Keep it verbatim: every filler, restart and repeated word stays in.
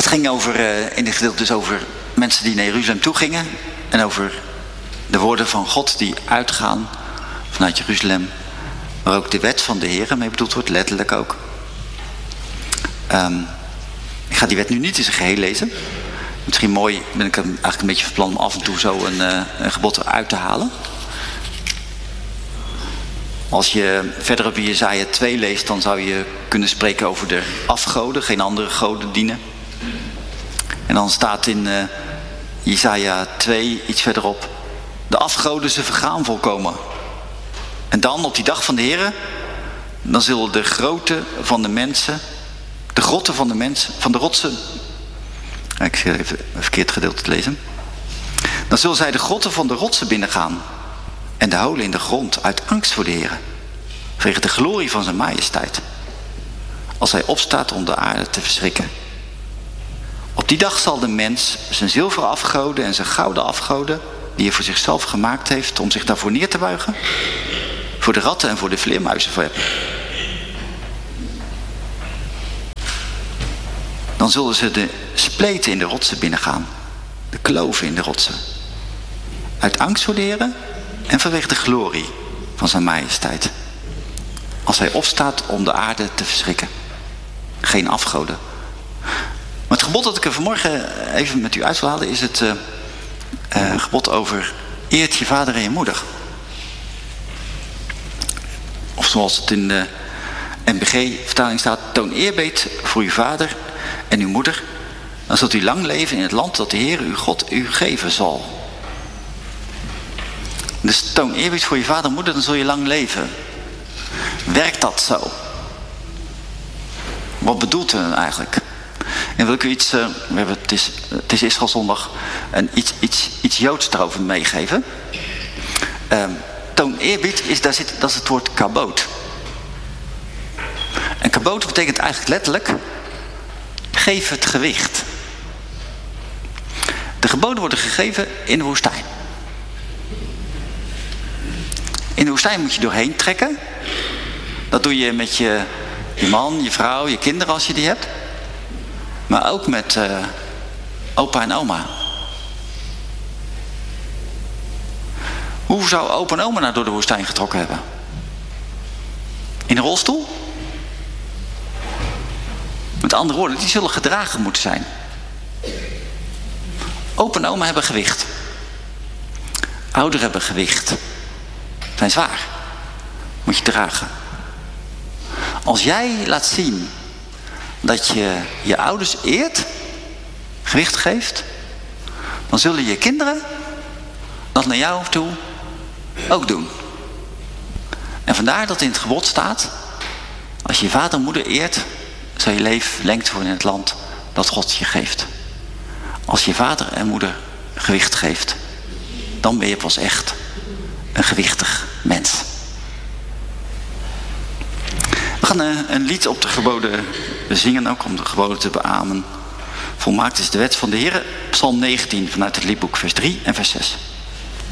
ging over, uh, in dit gedeelte dus over mensen die naar Jeruzalem toe gingen. En over de woorden van God die uitgaan vanuit Jeruzalem. Waar ook de wet van de Heer mee bedoeld wordt, letterlijk ook. Um, ik ga die wet nu niet in zijn geheel lezen. Misschien mooi, ben ik eigenlijk een beetje van plan om af en toe zo een, uh, een gebod eruit te halen. Als je verder op Jesaja twee leest, dan zou je kunnen spreken over de afgoden, geen andere goden dienen. En dan staat in uh, Jesaja twee iets verderop: de afgoden ze vergaan volkomen. En dan op die dag van de Heere, dan zullen de groten van de mensen, de grotten van de mensen, van de rotsen, ik zal even een verkeerd gedeelte te lezen. Dan zullen zij de grotten van de rotsen binnengaan en de holen in de grond uit angst voor de Heere, vanwege de glorie van zijn majesteit, als hij opstaat om de aarde te verschrikken. Op die dag zal de mens zijn zilveren afgoden en zijn gouden afgoden, die hij voor zichzelf gemaakt heeft om zich daarvoor neer te buigen, voor de ratten en voor de vleermuizen verwerpen. Dan zullen ze de spleten in de rotsen binnengaan, de kloven in de rotsen, uit angst voor de Heere en vanwege de glorie van zijn majesteit, als hij opstaat om de aarde te verschrikken. Geen afgoden. Maar het gebod dat ik er vanmorgen even met u uit wil halen is het uh, uh, gebod over eert je vader en je moeder. Of zoals het in de N B G-vertaling staat: toon eerbied voor uw vader en uw moeder, dan zult u lang leven in het land dat de Heer uw God u geven zal. Dus toon eerbied voor je vader en moeder, dan zul je lang leven. Werkt dat zo? Wat bedoelt u eigenlijk? En wil ik u iets, uh, we hebben, het is, het is Israëlzondag, en iets, iets, iets Joods erover meegeven. Uh, toon eerbied, is, daar zit, dat is het woord kaboot. En kaboot betekent eigenlijk letterlijk: geef het gewicht. De geboden worden gegeven in de woestijn. In de woestijn moet je doorheen trekken. Dat doe je met je, je man, je vrouw, je kinderen als je die hebt. Maar ook met uh, opa en oma. Hoe zou opa en oma nou door de woestijn getrokken hebben? In een rolstoel? Met andere woorden, die zullen gedragen moeten zijn. Opa en oma hebben gewicht. Ouderen hebben gewicht. Zijn zwaar. Moet je dragen. Als jij laat zien dat je je ouders eert, gewicht geeft, dan zullen je kinderen dat naar jou toe ook doen. En vandaar dat in het gebod staat: als je je vader en moeder eert, zal je leven lengte worden in het land dat God je geeft. Als je vader en moeder gewicht geeft, dan ben je pas echt een gewichtig mens. We gaan een, een lied op de geboden zingen, ook om de geboden te beamen. Volmaakt is de wet van de Heere, Psalm negentien vanuit het liedboek, vers drie en vers zes.